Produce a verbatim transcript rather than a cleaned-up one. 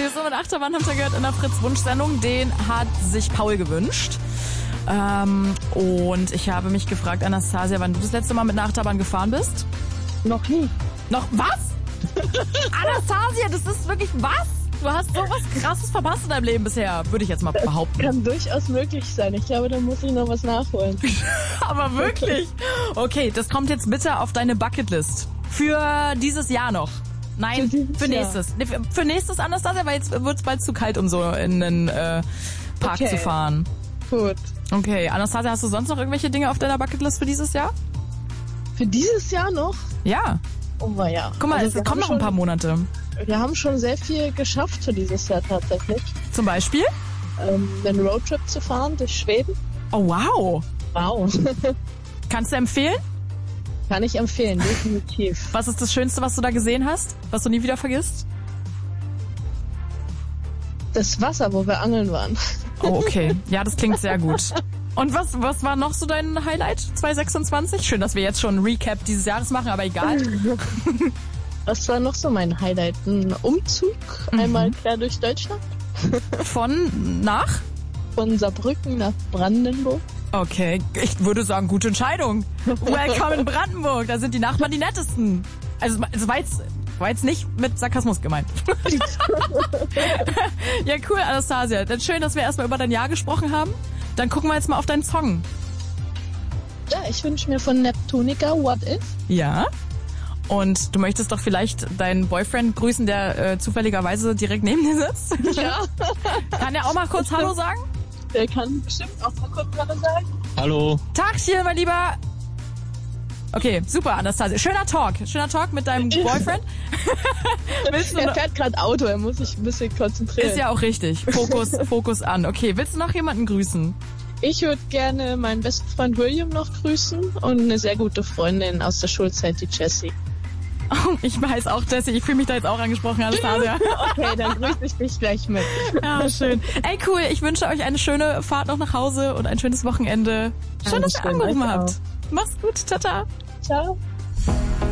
Wieso mit Achterbahn habt ihr gehört in der Fritz-Wunsch-Sendung? Den hat sich Paul gewünscht. Ähm, und ich habe mich gefragt, Anastasia, wann du das letzte Mal mit einer Achterbahn gefahren bist? Noch nie. Noch was? Anastasia, das ist wirklich was? Du hast so was Krasses verpasst in deinem Leben bisher, würde ich jetzt mal behaupten. Kann durchaus möglich sein. Ich glaube, da muss ich noch was nachholen. Aber wirklich? Okay, das kommt jetzt bitte auf deine Bucketlist. Für dieses Jahr noch. Nein, für, für nächstes. Nee, für, für nächstes, Anastasia, weil jetzt wird es bald zu kalt, um so in den äh, Park okay. zu fahren. Gut. Okay, Anastasia, hast du sonst noch irgendwelche Dinge auf deiner Bucketlist für dieses Jahr? Für dieses Jahr noch? Ja. Oh ja. Guck mal, also es kommen noch ein paar Monate. Wir haben schon sehr viel geschafft für dieses Jahr tatsächlich. Zum Beispiel? Ähm, einen Roadtrip zu fahren durch Schweden. Oh, wow. Wow. Kannst du empfehlen? Kann ich empfehlen, definitiv. Was ist das Schönste, was du da gesehen hast? Was du nie wieder vergisst? Das Wasser, wo wir angeln waren. Oh, okay. Ja, das klingt sehr gut. Und was, was war noch so dein Highlight zwanzig sechsundzwanzig? Schön, dass wir jetzt schon ein Recap dieses Jahres machen, aber egal. Was war noch so mein Highlight? Ein Umzug, mhm. einmal quer durch Deutschland. Von nach? Von Saarbrücken nach Brandenburg. Okay, ich würde sagen, gute Entscheidung. Welcome in Brandenburg, da sind die Nachbarn die nettesten. Also es war jetzt, war jetzt nicht mit Sarkasmus gemeint. Ja, cool, Anastasia. Dann schön, dass wir erstmal über dein Jahr gesprochen haben. Dann gucken wir jetzt mal auf deinen Song. Ja, ich wünsche mir von Neptunica What If. Ja. Und du möchtest doch vielleicht deinen Boyfriend grüßen, der äh, zufälligerweise direkt neben dir sitzt? Ja. Kann er auch mal kurz Hallo sagen? Der kann bestimmt auch mal kurz Hallo sagen. Hallo. Tagchen, mein Lieber. Okay, super, Anastasia. Schöner Talk. Schöner Talk mit deinem Boyfriend. Willst du er fährt gerade Auto, er muss sich ein bisschen konzentrieren. Ist ja auch richtig. Fokus, Fokus an. Okay, willst du noch jemanden grüßen? Ich würde gerne meinen besten Freund William noch grüßen und eine sehr gute Freundin aus der Schulzeit, die Jessie. Oh, ich weiß auch, Jessie. Ich fühle mich da jetzt auch angesprochen, Anastasia. Okay, dann grüße ich dich gleich mit. Ja, schön. Ey, cool. Ich wünsche euch eine schöne Fahrt noch nach Hause und ein schönes Wochenende. Schön, dass ihr angerufen habt. Mach's gut. Tata. Ciao.